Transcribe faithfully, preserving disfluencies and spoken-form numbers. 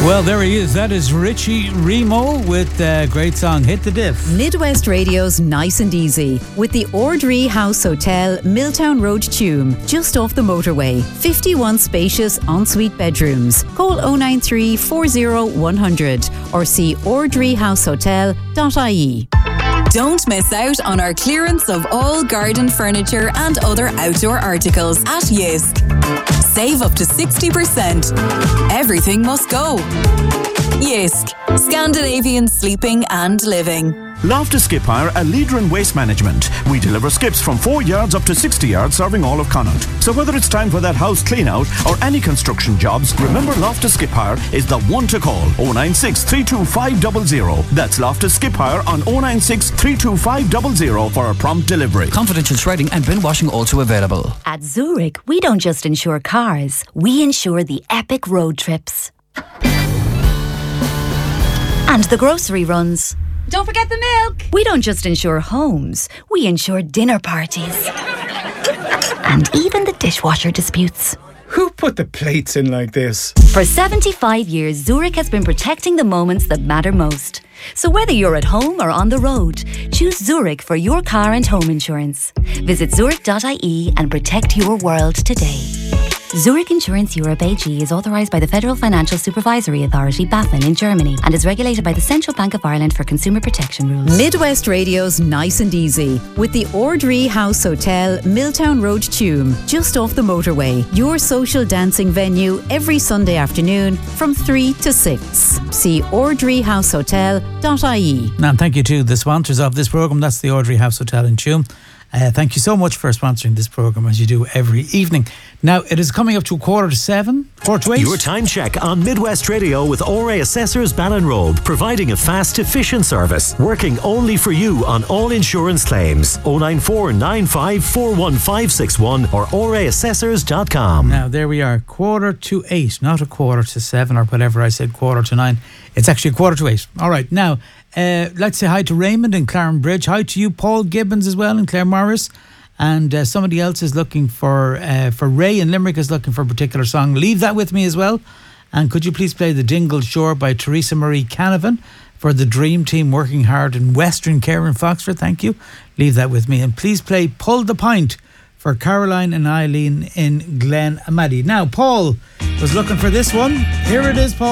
Well, there he is. That is Richie Remo with a great song, Hit the Diff. Midwest Radio's Nice and Easy with the Ordree House Hotel, Milltown Road, Tuam, just off the motorway. fifty-one spacious ensuite bedrooms. Call oh nine three, four oh, one hundred or see ordree house hotel dot I E. Don't miss out on our clearance of all garden furniture and other outdoor articles at Jysk. Save up to sixty percent. Everything must go. Jysk, Scandinavian sleeping and living. Loftus Skip Hire, a leader in waste management. We deliver skips from four yards up to sixty yards, serving all of Connaught. So whether it's time for that house clean out or any construction jobs, remember Loftus Skip Hire is the one to call. oh nine six, three two five zero zero. That's Loftus Skip Hire on oh nine six, three two five zero zero for a prompt delivery. Confidential shredding and bin washing also available. At Zurich, we don't just insure cars, we insure the epic road trips. And the grocery runs. Don't forget the milk. We don't just insure homes, we insure dinner parties. And even the dishwasher disputes. Who put the plates in like this? For seventy-five years, Zurich has been protecting the moments that matter most. So whether you're at home or on the road, choose Zurich for your car and home insurance. Visit zurich dot I E and protect your world today. Zurich Insurance Europe A G is authorised by the Federal Financial Supervisory Authority, BaFin, in Germany and is regulated by the Central Bank of Ireland for consumer protection rules. Midwest Radio's Nice and Easy with the Ordree House Hotel, Milltown Road, Tuam, just off the motorway. Your social dancing venue every Sunday afternoon from three to six. See ordree house hotel dot I E. And thank you to the sponsors of this programme. That's the Ordree House Hotel in Tuam. Uh, thank you so much for sponsoring this programme, as you do every evening. Now, it is coming up to a quarter to seven, quarter to eight. Your time check on Midwest Radio with O R A Assessors Ballinrobe, providing a fast, efficient service, working only for you on all insurance claims. oh nine four, nine five, four one five six one or o r a assessors dot com. Now, there we are, quarter to eight, not a quarter to seven or whatever I said, quarter to nine. It's actually a quarter to eight. All right, now, uh, let's say hi to Raymond in Clarenbridge. Hi to you, Paul Gibbons as well in Clare Morris. And uh, somebody else is looking for, uh, for Ray in Limerick is looking for a particular song. Leave that with me as well. And could you please play The Dingle Shore by Teresa Marie Canavan for the Dream Team working hard in Western Care in Foxford. Thank you. Leave that with me. And please play Pull the Pint for Caroline and Eileen in Glen Amadi. Now, Paul was looking for this one. Here it is, Paul.